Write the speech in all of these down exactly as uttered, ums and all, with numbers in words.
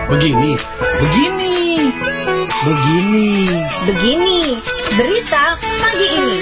Begini, begini, begini. Begini, berita pagi ini.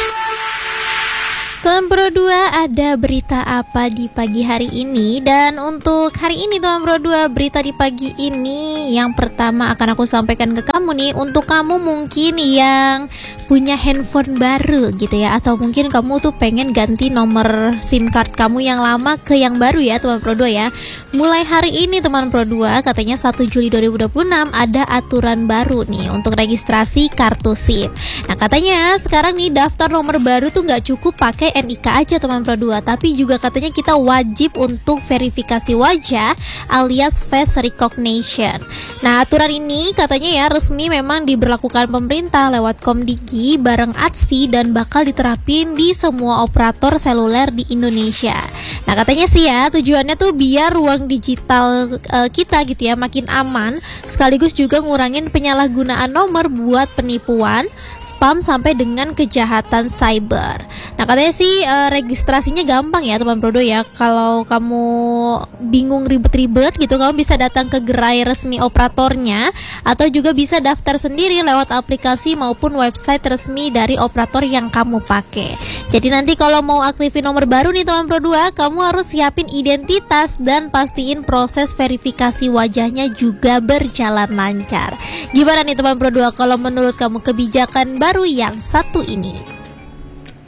Tuan Pro dua, ada berita apa di pagi hari ini? Dan untuk hari ini Tuan Pro dua, berita di pagi ini yang pertama akan aku sampaikan ke kamu nih. Untuk kamu mungkin yang punya handphone baru gitu ya, atau mungkin kamu tuh pengen ganti nomor SIM card kamu yang lama ke yang baru ya Teman Pro dua ya. Mulai hari ini Teman Pro dua, katanya satu Juli dua ribu dua puluh enam ada aturan baru nih untuk registrasi kartu SIM. Nah katanya sekarang nih daftar nomor baru tuh nggak cukup pakai N I K aja Teman Pro dua, tapi juga katanya kita wajib untuk verifikasi wajah alias face recognition. Nah aturan ini katanya ya resmi memang diberlakukan pemerintah lewat Komdigi bareng A T S I dan bakal diterapin di semua operator seluler di Indonesia. Nah katanya sih ya tujuannya tuh biar ruang digital uh, kita gitu ya makin aman, sekaligus juga ngurangin penyalahgunaan nomor buat penipuan, spam sampai dengan kejahatan cyber. Nah katanya sih uh, registrasinya gampang ya Teman Pro dua ya. Kalau kamu bingung ribet-ribet gitu, kamu bisa datang ke gerai resmi operatornya atau juga bisa daftar sendiri lewat aplikasi maupun website resmi dari operator yang kamu pakai. Jadi nanti kalau mau aktifin nomor baru nih Teman Pro dua, kamu harus siapin identitas dan pastiin proses verifikasi wajahnya juga berjalan lancar. Gimana nih Teman Pro dua kalau menurut kamu kebijakan baru yang satu ini?